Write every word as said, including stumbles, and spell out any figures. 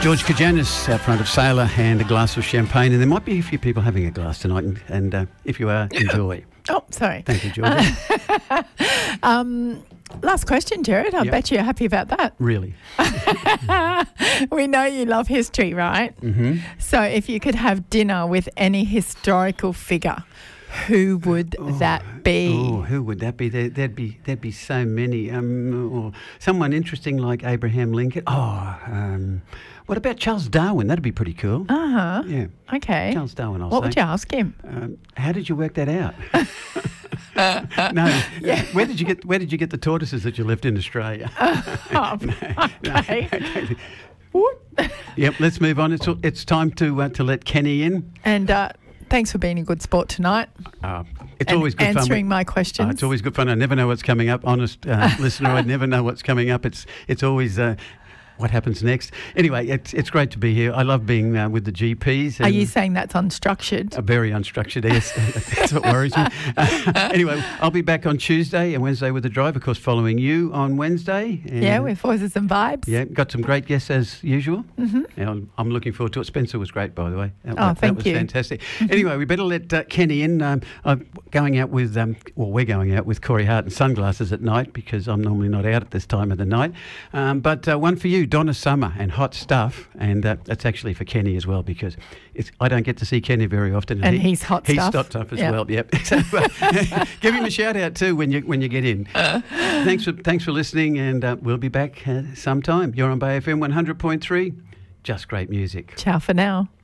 George Kajanis out front of Sailor and a glass of champagne, and there might be a few people having a glass tonight, and, and uh, if you are, enjoy. Oh, sorry. Thank you, Georgia. Uh, um, last question, Jared. I Yep. bet you're happy about that. Really? We know you love history, right? Mm-hmm. So if you could have dinner with any historical figure, who would that be? Oh, who would that be? There, there'd be there'd be so many. Um, or someone interesting like Abraham Lincoln. Oh, um, what about Charles Darwin? That'd be pretty cool. Uh-huh. Yeah. Okay. Charles Darwin, I'll What say. would you ask him? Um, how did you work that out? no. Yeah. Where did you get Where did you get the tortoises that you left in Australia? Oh, okay. okay. Yep. Let's move on. It's it's time to uh, to let Kenny in. And uh, thanks for being a good sport tonight. Uh, it's and always good fun. answering when- my questions. Oh, it's always good fun. I never know what's coming up. Honest uh, listener, I never know what's coming up. It's it's always uh, what happens next. Anyway, it's it's great to be here. I love being uh, with the G Ps. Are and you saying that's unstructured? uh, very unstructured? Yes, that's what worries me. Uh, anyway, I'll be back on Tuesday and Wednesday with the drive. Of course, following you on Wednesday. And Yeah, with voices and vibes. yeah, got some great guests as usual. Mm-hmm. And I'm, I'm looking forward to it. Spencer was great, by the way. That, Oh, that, thank that was you. fantastic. Anyway, we better let uh, Kenny in. Um, I'm going out with, um, well, we're going out with Corey Hart and sunglasses at night because I'm normally not out at this time of the night. Um, but uh, one for you, Donna Summer and Hot Stuff. And uh, that's actually for Kenny as well because it's, I don't get to see Kenny very often. And he's Hot he's Stuff. Hot Stuff as Yep. well. Yep. So, uh, give him a shout out too when you when you get in. Thanks for thanks for listening, and uh, we'll be back uh, sometime. You're on Bay F M one hundred point three. Just great music. Ciao for now.